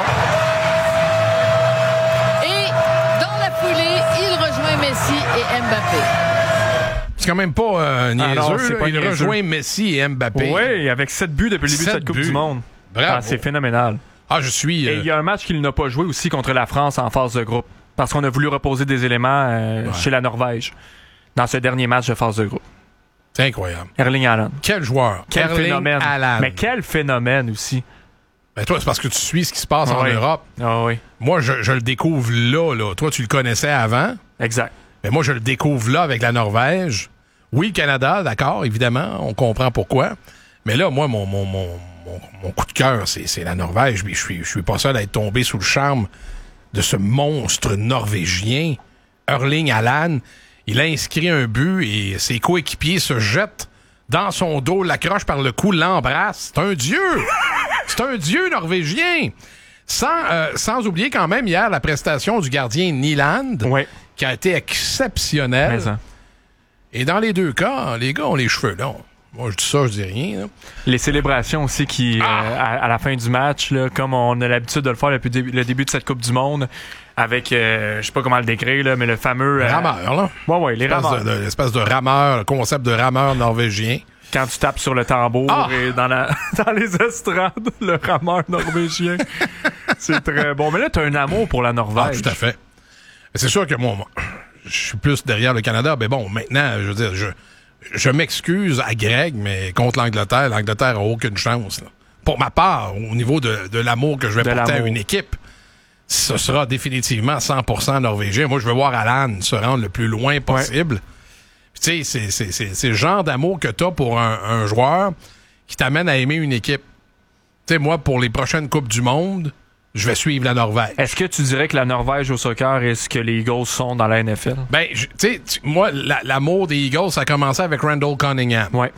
Et dans la foulée, il rejoint Messi et Mbappé. C'est quand même pas niaiseux. non, c'est pas il niaiseux. rejoint Messi et Mbappé. Oui, avec 7 buts depuis le début de cette Coupe du Monde. Bravo. Ah, c'est phénoménal. Ah, je suis... Et il y a un match qu'il n'a pas joué aussi contre la France en phase de groupe. Parce qu'on a voulu reposer des éléments chez la Norvège dans ce dernier match de phase de groupe. C'est incroyable. Erling Haaland. Quel joueur. Quel Erling phénomène. Haaland. Mais quel phénomène aussi. Ben toi, c'est parce que tu suis ce qui se passe en Europe. Ah oui. Moi, je le découvre là. Toi, tu le connaissais avant. Exact. Mais moi, je le découvre là avec la Norvège. Oui, le Canada, d'accord, évidemment. On comprend pourquoi. Mais là, moi, mon coup de cœur, c'est la Norvège. Mais je suis pas seul à être tombé sous le charme de ce monstre norvégien, Erling Haaland. Il a inscrit un but et ses coéquipiers se jettent dans son dos, l'accrochent par le cou, l'embrassent. C'est un dieu! C'est un dieu norvégien! Sans oublier quand même hier la prestation du gardien Nyland, qui a été exceptionnelle. Et dans les deux cas, les gars ont les cheveux longs. Moi, je dis ça, je dis rien. Là. Les célébrations aussi qui, à la fin du match, là, comme on a l'habitude de le faire depuis le début de cette Coupe du Monde, avec, je sais pas comment le décrire, là, mais le fameux... rameur, là. Ouais, les rameurs. L'espèce de rameur, le concept de rameur norvégien. Quand tu tapes sur le tambour et dans les estrades, le rameur norvégien. C'est très bon. Mais là, t'as un amour pour la Norvège. Ah, tout à fait. C'est sûr que moi, je suis plus derrière le Canada. Mais bon, maintenant, je veux dire, je m'excuse à Greg, mais contre l'Angleterre n'a aucune chance. Là. Pour ma part, au niveau de l'amour que je vais porter à une équipe, ce sera définitivement 100% norvégien. Moi, je veux voir Haaland se rendre le plus loin possible. Tu sais, c'est le genre d'amour que t'as pour un joueur qui t'amène à aimer une équipe. Tu sais, moi, pour les prochaines Coupes du Monde, je vais suivre la Norvège. Est-ce que tu dirais que la Norvège au soccer est ce que les Eagles sont dans la NFL? Ben, tu sais, moi, l'amour des Eagles, ça a commencé avec Randall Cunningham. Ouais.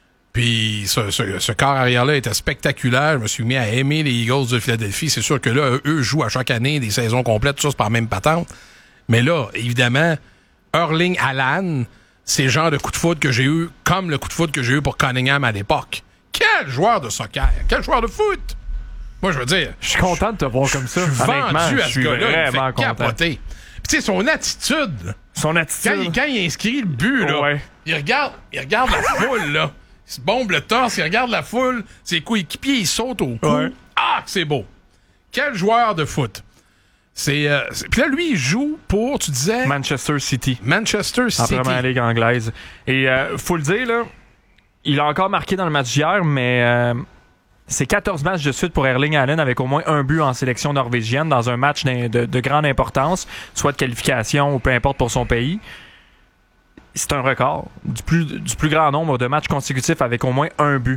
Puis ce corps arrière-là était spectaculaire. Je me suis mis à aimer les Eagles de Philadelphie. C'est sûr que là, eux jouent à chaque année des saisons complètes, tout ça, c'est par la même patente. Mais là, évidemment, Erling Haaland, c'est le genre de coup de foudre que j'ai eu, comme le coup de foudre que j'ai eu pour Cunningham à l'époque. Quel joueur de soccer! Quel joueur de foot! Moi, je veux dire... Je suis content de te voir comme ça. Je suis vendu à ce gars-là. Il fait capoter. Puis tu sais, son attitude... Quand il inscrit le but, là, il regarde la foule, là. Il se bombe le torse, il regarde la foule, ses coéquipiers, ils sautent au cou. Ah, que c'est beau! Quel joueur de foot! Puis là, lui, il joue pour, tu disais... Manchester City. Manchester City. En Première Ligue anglaise. Et faut le dire, là, il a encore marqué dans le match d'hier, mais c'est 14 matchs de suite pour Erling Haaland avec au moins un but en sélection norvégienne dans un match de grande importance, soit de qualification ou peu importe pour son pays. C'est un record du plus grand nombre de matchs consécutifs avec au moins un but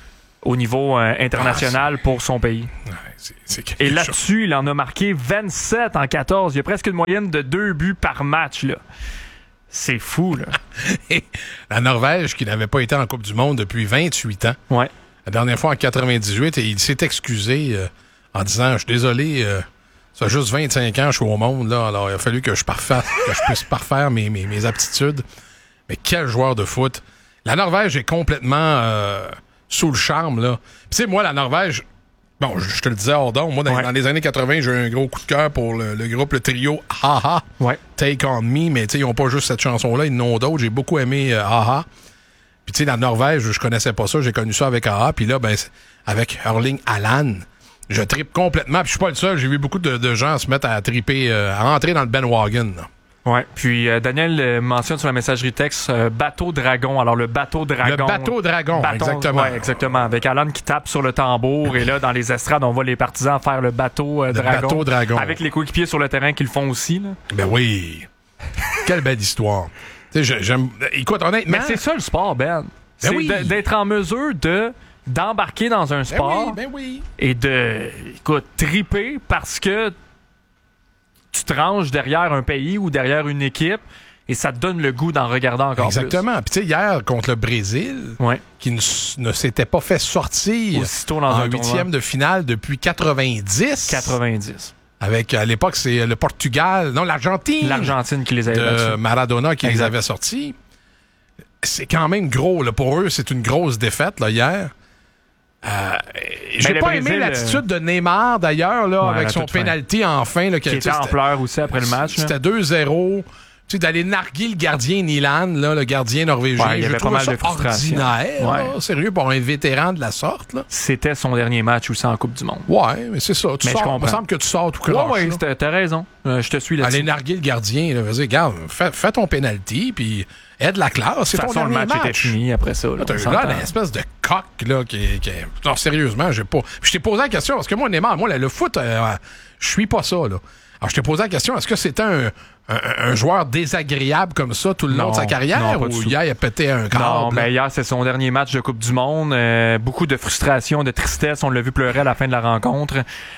au niveau international pour son pays. Et là-dessus, il en a marqué 27 en 14. Il y a presque une moyenne de 2 buts par match, là. C'est fou, là. Et la Norvège, qui n'avait pas été en Coupe du Monde depuis 28 ans. Ouais. La dernière fois en 98, et il s'est excusé en disant « Je suis désolé, ça fait juste 25 ans que je suis au monde, là, alors il a fallu que je puisse parfaire mes aptitudes. » Mais quel joueur de foot! La Norvège est complètement sous le charme, là. Puis tu sais, moi, la Norvège, Bon, je te le disais hors d'onde, moi, dans les années 80, j'ai eu un gros coup de cœur pour le groupe, le trio Ha-Ha, Take On Me, mais tu sais, ils n'ont pas juste cette chanson-là, ils en ont d'autres. J'ai beaucoup aimé Ha-Ha. Puis tu sais, la Norvège, je connaissais pas ça, j'ai connu ça avec Ha-Ha, puis là, ben, avec Erling Haaland, je trippe complètement, puis je suis pas le seul, j'ai vu beaucoup de gens se mettre à tripper, à rentrer dans le bandwagon, là. Ouais, puis Daniel mentionne sur la messagerie texte Bateau Dragon. Alors le Bateau Dragon. Le Bateau Dragon, exactement. Ouais, exactement. Avec Alan qui tape sur le tambour et là dans les estrades, on voit les partisans faire le Bateau Dragon. Le Bateau Dragon. Avec les coéquipiers sur le terrain qui le font aussi, là. Ben oui. Quelle belle histoire. Tu sais, j'aime. Écoute, honnêtement. Mais c'est ça le sport, Ben. C'est d'être en mesure d'embarquer dans un sport. Ben oui. Et écoute, triper parce que tu te ranges derrière un pays ou derrière une équipe et ça te donne le goût d'en regarder encore plus. Exactement. Puis tu sais, hier, contre le Brésil, qui ne s'était pas fait sortir aussitôt dans en huitième de finale depuis 90. Avec, à l'époque, c'est le Portugal, non, l'Argentine. L'Argentine qui les avait battus. De Maradona qui les avait sortis. C'est quand même gros, là. Pour eux, c'est une grosse défaite, là, hier. J'ai pas aimé l'attitude de Neymar d'ailleurs là, avec son penalty en fin là, qui était en pleurs aussi après le match. C'était 2-0. Tu sais, d'aller narguer le gardien Nyland, là, le gardien norvégien. Il y avait pas mal de frustration. Ordinaire, là, sérieux, pour un vétéran de la sorte. Là. C'était son dernier match aussi en Coupe du Monde. Ouais, mais c'est ça. Il me semble que tu sors tout croche. Ouais, t'as raison. Je te suis là-dessus. Aller narguer le gardien, là, vas-y, regarde, fais ton penalty, puis aide la classe. C'est ton dernier match. Le match était fini après ça. Là, t'as une espèce de coq, là, qui... Non, sérieusement, j'ai pas... Je t'ai posé la question, parce que moi, Neymar, le foot, je suis pas ça, là. Alors, je t'ai posé la question, est-ce que c'était un joueur désagréable comme ça tout le long de sa carrière ou hier, il a pété un câble? Non, mais hier, c'est son dernier match de Coupe du Monde. Beaucoup de frustration, de tristesse. On l'a vu pleurer à la fin de la rencontre.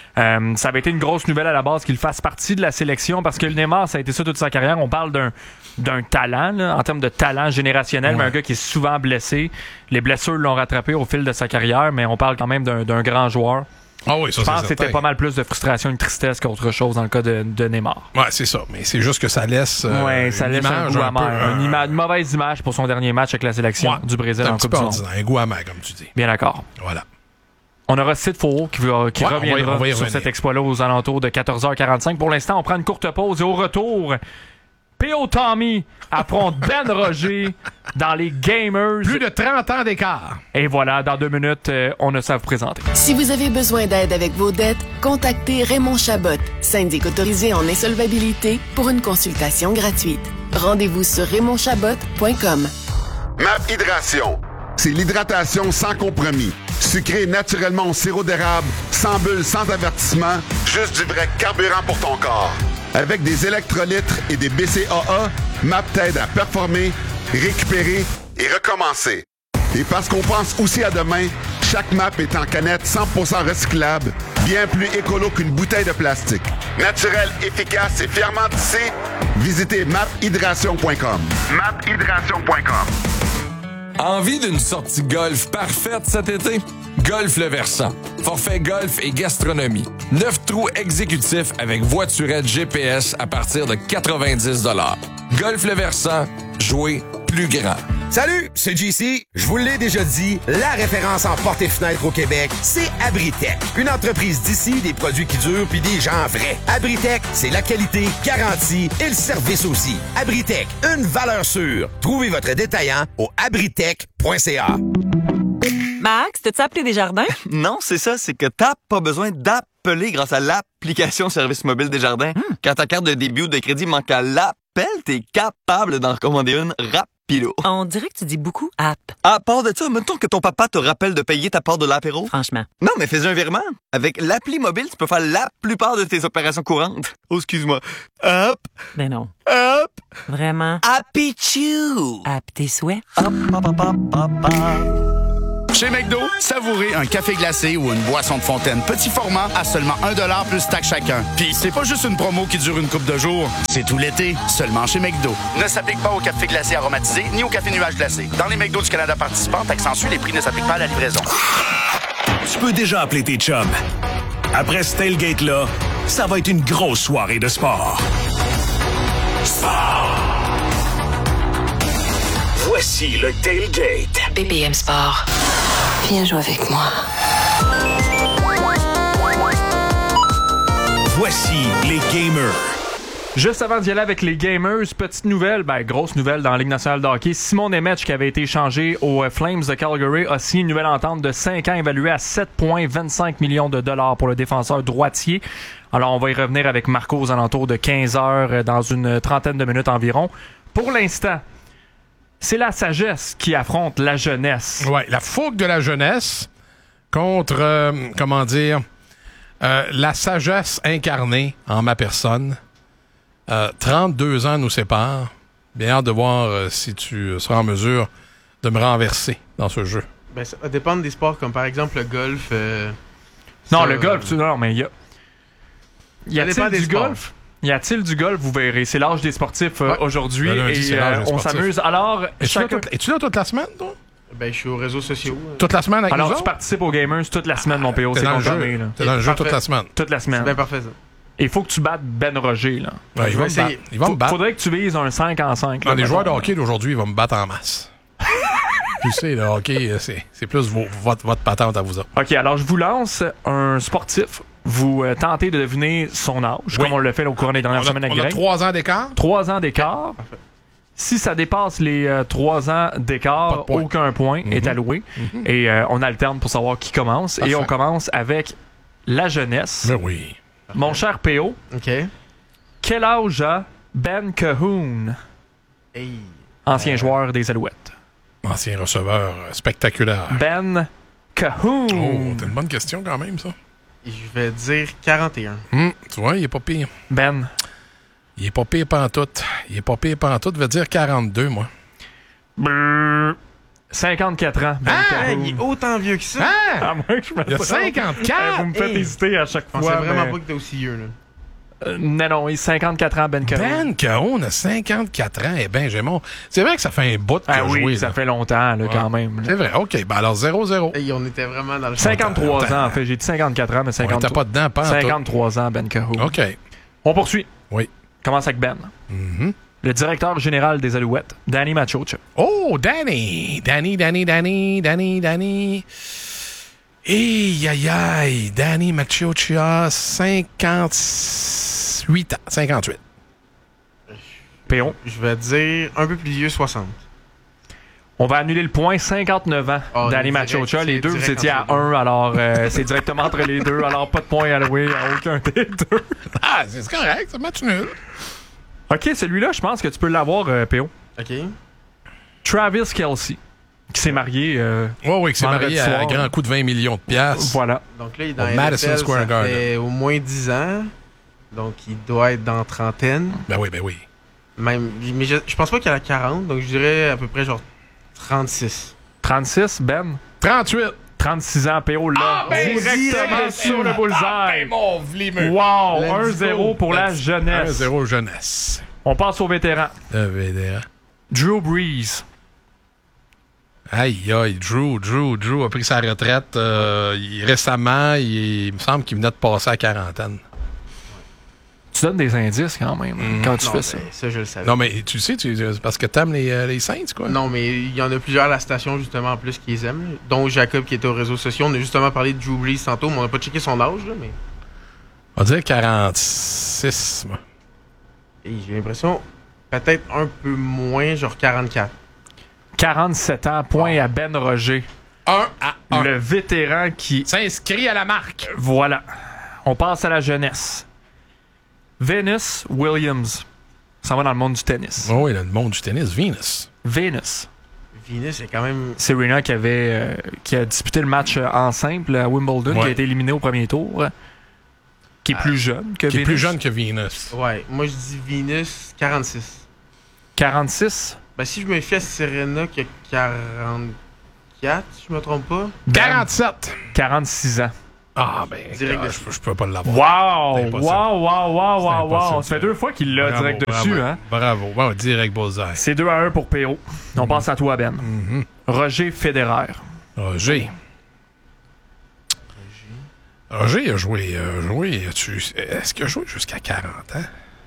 Ça avait été une grosse nouvelle à la base qu'il fasse partie de la sélection parce que le Neymar, ça a été ça toute sa carrière. On parle d'un talent, là, en termes de talent générationnel, mais un gars qui est souvent blessé. Les blessures l'ont rattrapé au fil de sa carrière, mais on parle quand même d'un grand joueur. Ah oui, ça, je pense que c'était pas mal plus de frustration et de tristesse qu'autre chose dans le cas de Neymar. Ouais, c'est ça. Mais c'est juste que ça laisse ça laisse un goût amer. Une mauvaise image pour son dernier match avec la sélection du Brésil en Coupe du Monde. Un goût amer, comme tu dis. Bien d'accord. Voilà. On aura Sid Faux qui reviendra sur cet exploit-là aux alentours de 14h45. Pour l'instant, on prend une courte pause et au retour, P.O. Tommy affronte Ben Roger dans les Gamers. Plus de 30 ans d'écart. Et voilà, dans 2 minutes, on a ça à vous présenter. Si vous avez besoin d'aide avec vos dettes, contactez Raymond Chabot, syndic autorisé en insolvabilité, pour une consultation gratuite. Rendez-vous sur RaymondChabot.com. MAP Hydration. C'est l'hydratation sans compromis. Sucré naturellement au sirop d'érable, sans bulles, sans avertissement, juste du vrai carburant pour ton corps. Avec des électrolytes et des BCAA, MAP t'aide à performer, récupérer et recommencer. Et parce qu'on pense aussi à demain, chaque MAP est en canette 100% recyclable, bien plus écolo qu'une bouteille de plastique. Naturel, efficace et fièrement tissé, visitez maphydration.com. maphydration.com. Envie d'une sortie golf parfaite cet été? Golf Le Versant. Forfait golf et gastronomie. 9 trous exécutifs avec voiturette GPS à partir de 90 $. Golf Le Versant. Jouer plus grand. Salut, c'est JC. Je vous l'ai déjà dit, la référence en portes et fenêtres au Québec, c'est Abritech. Une entreprise d'ici, des produits qui durent puis des gens vrais. Abritech, c'est la qualité garantie et le service aussi. Abritech, une valeur sûre. Trouvez votre détaillant au abritech.ca. Max, t'as-tu appelé Desjardins? Non, c'est ça, c'est que t'as pas besoin d'appeler grâce à l'application Service Mobile Desjardins. Quand ta carte de débit ou de crédit manque à l'appel, t'es capable d'en recommander une rapido. On dirait que tu dis beaucoup « app ». À part de ça, mettons que ton papa te rappelle de payer ta part de l'apéro. Franchement. Non, mais fais un virement. Avec l'appli mobile, tu peux faire la plupart de tes opérations courantes. Oh, excuse-moi. Hop. Ben non. Hop. Vraiment. Happy-choo. App tes souhaits. Hop, hop, hop, hop, hop, hop. Chez McDo, savourez un café glacé ou une boisson de fontaine petit format à seulement 1$ plus taxe chacun. Puis c'est pas juste une promo qui dure une couple de jours, c'est tout l'été, seulement chez McDo. Ne s'applique pas au café glacé aromatisé ni au café nuage glacé. Dans les McDo du Canada participants, accentue, les prix ne s'appliquent pas à la livraison. Tu peux déjà appeler tes chums. Après ce tailgate-là, ça va être une grosse soirée de sport. Sport. Voici le tailgate. BPM Sport. Viens jouer avec moi. Voici les gamers. Juste avant d'y aller avec les gamers, petite nouvelle, grosse nouvelle dans la Ligue nationale de hockey. Simon Nemec, qui avait été échangé aux Flames de Calgary, a signé une nouvelle entente de 5 ans évaluée à 7,25 millions de dollars pour le défenseur droitier. Alors, on va y revenir avec Marco aux alentours de 15 heures dans une trentaine de minutes environ. Pour l'instant, c'est la sagesse qui affronte la jeunesse. Ouais, la fougue de la jeunesse contre, la sagesse incarnée en ma personne. 32 ans nous séparent. Bien hâte de voir si tu seras en mesure de me renverser dans ce jeu. Ben, ça va dépendre des sports, comme par exemple le golf. Non, le golf, non, mais y a-t-il du sports. golf? Y a-t-il du golf? Vous verrez. C'est l'âge des sportifs aujourd'hui lundi, et on s'amuse. Alors, es-tu là toute la semaine, toi? Ben, je suis aux réseaux sociaux. Toute la semaine avec nous Alors, tu autres? participes aux Gamers toute la semaine, mon PO. T'es dans le jeu. T'es dans le jeu toute la semaine. Toute la semaine. C'est bien parfait, ça. Il faut que tu battes Ben Roger, là. Ouais, il va me battre. Il va me battre. Faudrait que tu vises un 5 en 5. Les joueurs de hockey d'aujourd'hui, ils vont me battre en masse. Tu sais, le hockey, c'est plus votre patente à vous autres. OK, alors je vous lance un sportif. Vous tentez de deviner son âge, comme on l'a fait au cours des dernières semaines avec Greg. On a 3 ans d'écart? 3 ans d'écart. Si ça dépasse les 3 ans d'écart, aucun point est alloué. Et on alterne pour savoir qui commence. Parfait. Et on commence avec la jeunesse. Ben oui. Mon cher PO, quel âge a Ben Cahoon, ancien joueur des Alouettes? Ancien receveur spectaculaire. Ben Cahoon. Oh, c'est une bonne question quand même, ça. Je vais dire 41. Tu vois, il est pas pire. Ben. Il est pas pire pantoute. Il est pas pire pantoute. Je vais dire 42, moi. 54 ans. Ben il est autant vieux que ça. À moins que je me Il a 54! Vous me faites hésiter à chaque fois. Je pensais vraiment pas que t'es aussi vieux, là. Non, il a 54 ans, Ben Cahoon. Ben Cahoon a 54 ans. Eh bien, c'est vrai que ça fait un bout qu'il a joué. Ça fait longtemps, là, quand même. Là. C'est vrai. OK, ben alors 0-0. Et on était vraiment dans le 53 ans, en fait. J'ai dit 54 ans, mais 53. On était pas dedans, pas 53 ans, Ben Cahoon. OK. On poursuit. Oui. Commence avec Ben. Le directeur général des Alouettes, Danny Machocha. Oh, Danny! Danny. Aïe, Danny Machocha, 58 ans. 58. Péon. Je vais dire un peu plus vieux, 60. On va annuler le point, 59 ans. Danny Machocha. Les deux, vous étiez à 1, alors c'est directement entre les deux. Alors, pas de point alloué à aucun des deux. Ah, c'est correct, c'est match nul. OK, celui-là, je pense que tu peux l'avoir, PO. OK. Travis Kelce, qui s'est marié. Qui s'est marié à un grand coup de 20 millions de piastres. Voilà. Donc là, il est dans Madison NFL, Square Garden. Ça fait au moins 10 ans. Donc, il doit être dans trentaine. Ben oui. Même, mais je pense pas qu'il a 40, donc je dirais à peu près genre 36. 36, Ben? 38. 36 ans, PO, là. Directement sur le bullseye. Wow, 1-0 pour la jeunesse. 1-0 jeunesse. On passe aux vétérans. Le vétéran. Drew Brees. Aïe, Drew a pris sa retraite récemment. Il me semble qu'il venait de passer à la quarantaine. Tu donnes des indices quand même quand tu fais ça. Ça, je le savais. Non, mais tu sais, parce que t'aimes les Saints, quoi. Non, mais il y en a plusieurs à la station, justement, en plus, qui les aiment. Dont Jacob, qui était aux réseaux sociaux. On a justement parlé de Drew Brees tantôt, mais on n'a pas checké son âge, là, mais... On va dire 46, moi. Et j'ai l'impression, peut-être un peu moins, genre 44. 47 ans, point à Ben Roger. 1-1. Le vétéran qui s'inscrit à la marque. Voilà. On passe à la jeunesse. Venus Williams. Ça va dans le monde du tennis. Oh oui, dans le monde du tennis. Venus. Venus est quand même... Serena qui a disputé le match en simple à Wimbledon, qui a été éliminé au premier tour. Qui est plus jeune que Venus. Qui est plus jeune que Venus. Ouais, moi je dis Venus 46. 46? Ben si je me fie à Serena qui a 44, si je me trompe pas. 47. 46 ans. Ah, ben, je peux pas l'avoir. Wow! Ça fait 2 fois qu'il l'a direct dessus, hein? Bravo. Bon, direct bullseye. C'est 2-1 pour PO. On passe à toi, Ben. Roger Federer. Roger a joué. Est-ce qu'il a joué jusqu'à 40 ans?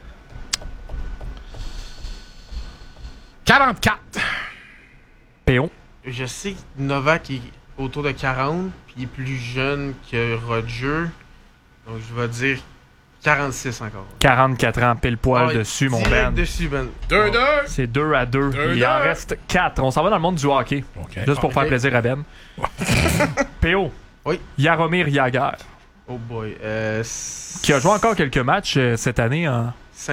44. PO. Je sais que Novak est autour de 40, puis il est plus jeune que Roger. Donc je vais dire 46 encore. 44 ans, pile poil dessus, mon Ben. Dessus, Ben. 2-2. C'est 2-2. Il en reste 4. On s'en va dans le monde du hockey. Juste pour faire plaisir à Ben. PO. Oui. Jaromir Jagr. Oh boy. Qui a joué encore quelques matchs cette année en...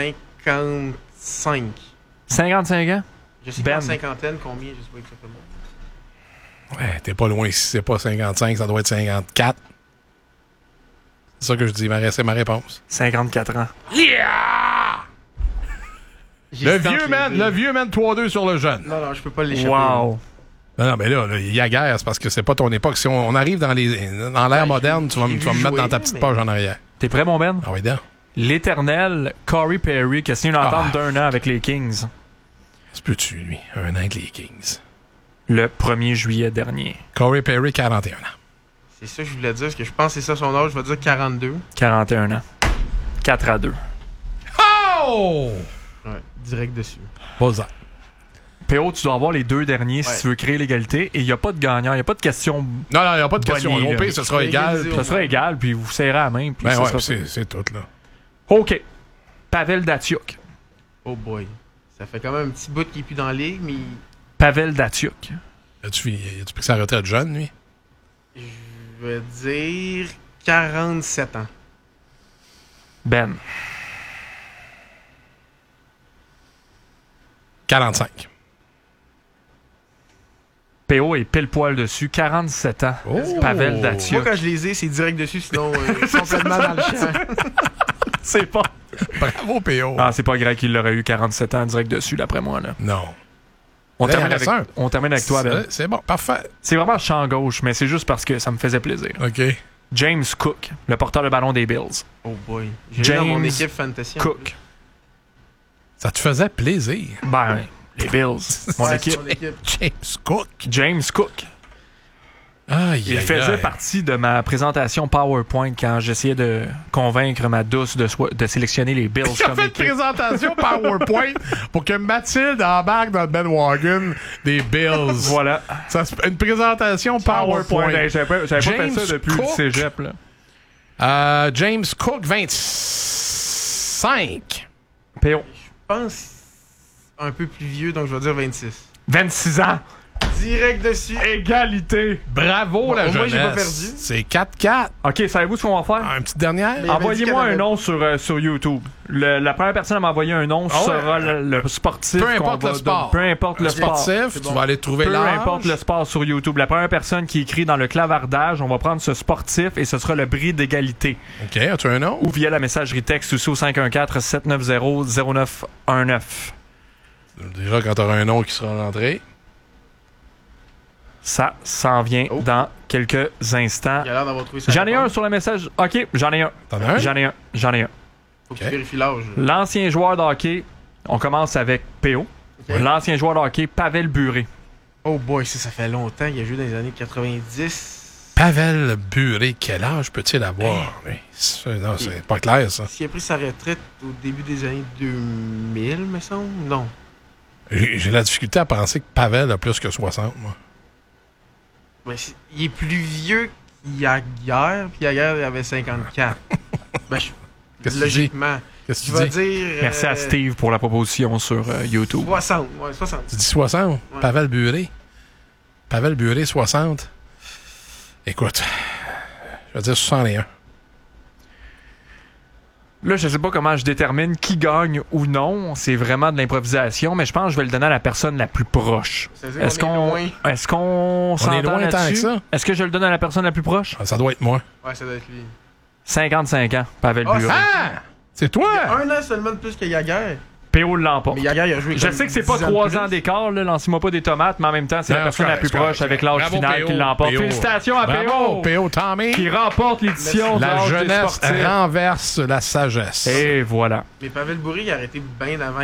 55. 55 ans? Je sais pas en cinquantaine, combien, je sais pas exactement. Ouais, t'es pas loin. Si c'est pas 55, ça doit être 54. C'est ça que je dis, c'est ma réponse. 54 ans. Yeah! Le vieux man 3-2 sur le jeune. Non, je peux pas l'échapper. Wow! Non, mais là, Jagr, c'est parce que c'est pas ton époque. Si on arrive dans l'ère moderne, tu vas me mettre dans ta petite page en arrière. T'es prêt, mon Ben? Ah oui, d'accord. L'éternel Corey Perry qui a signé une entente d'1 an avec les Kings. C'est peux-tu, lui? 1 an avec les Kings. Le 1er juillet dernier. Corey Perry, 41 ans. C'est ça que je voulais dire, parce que je pense que c'est ça son âge. Je vais dire 42. 41 ans. 4-2. Oh! Ouais, direct dessus. Pas PO, tu dois avoir les 2 derniers si tu veux créer l'égalité. Et il n'y a pas de gagnant, il n'y a pas de question. Non, il n'y a pas de question. Au pire, ce sera égal. Ce sera égal, puis vous serrez la main. Puis c'est tout, là. OK. Pavel Datsyuk. Oh boy. Ça fait quand même un petit bout qui est plus dans la ligue, mais... Pavel Datsyuk. As-tu pris sa retraite jeune, lui? Je vais dire 47 ans. Ben. 45. PO est pile poil dessus, 47 ans. Pavel Datsyuk. Moi, quand je les ai, c'est direct dessus, sinon complètement dans le champ. C'est pas... Bravo, PO. Ah, c'est pas grave qu'il l'aurait eu 47 ans direct dessus, d'après moi. Là. Non. On termine avec toi, Ben. C'est bon, parfait. C'est vraiment champ gauche, mais c'est juste parce que ça me faisait plaisir. OK. James Cook, le porteur de ballon des Bills. Oh boy. J'ai dans mon équipe fantasy. Cook. Ça te faisait plaisir? Ben, les Bills. Mon équipe. James Cook. James Cook. Il faisait partie de ma présentation PowerPoint quand j'essayais de convaincre ma douce de sélectionner les Bills comme fait une présentation PowerPoint pour que Mathilde embarque dans le bandwagon des Bills. Voilà. Une présentation PowerPoint. J'avais pas fait ça depuis le cégep. Là. James Cook, 25. PO. Je pense un peu plus vieux, donc je vais dire 26. 26 ans. Direct dessus. Égalité. Bravo, la jeunesse. Moi, j'ai pas perdu. C'est 4-4. OK, savez-vous ce qu'on va faire? Une petite dernière? Envoyez-moi un nom sur YouTube. La première personne à m'envoyer un nom sera le sportif. Peu importe le sport. Peu importe le sportif, tu vas aller trouver l'âge. Peu importe le sport sur YouTube. La première personne qui écrit dans le clavardage, on va prendre ce sportif et ce sera le bris d'égalité. OK, as-tu un nom? Ou via la messagerie texte aussi au 514-790-0919. Déjà, quand tu auras un nom qui sera rentré. Ça s'en vient dans quelques instants. Il a l'air d'avoir trouvé ça. J'en ai un sur le message. OK, j'en ai un. T'en as un? J'en ai un. Faut que tu vérifies l'âge. L'ancien joueur de hockey, on commence avec PO. Okay. L'ancien joueur de hockey, Pavel Bure. Oh boy, ça fait longtemps. Il a joué dans les années 90. Pavel Bure, quel âge peut-il avoir? Non, c'est pas clair, ça. S'il a pris sa retraite au début des années 2000, me semble? Non. J'ai la difficulté à penser que Pavel a plus que 60, moi. Ben, il est plus vieux qu'Jagr, puis Jagr il avait 54. Logiquement. Qu'est-ce que tu dis? Merci à Steve pour la proposition sur YouTube. 60, ouais, 60. Tu dis 60? Ouais. Pavel Bure, 60. Écoute, je vais dire 61. Là, je sais pas comment je détermine qui gagne ou non. C'est vraiment de l'improvisation, mais je pense que je vais le donner à la personne la plus proche. Est-ce qu'on s'entend là-dessus? Est-ce que je le donne à la personne la plus proche? Ça doit être moi. Ouais, ça doit être lui. 55 ans, Pavel Bure. C'est toi? Il a un an seulement de plus que Jagr. PO l'emporte. Mais Jagr, il a joué. Je sais que c'est pas 3 ans d'écart, là, lancez-moi pas des tomates, mais en même temps, c'est la personne la plus proche avec l'âge final qui l'emporte. Félicitations à PO! PO Tommy! Qui remporte l'édition de la jeunesse renverse la sagesse. Et voilà. Mais Pavel Bure, il a arrêté bien avant